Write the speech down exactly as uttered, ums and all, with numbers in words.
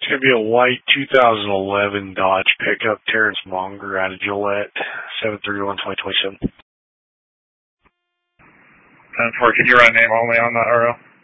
It's going to be a white two thousand eleven Dodge pickup, Terrence Monger out of Gillette, seven thirty-one twenty twenty-seven. ten four, can you run name only on that R O?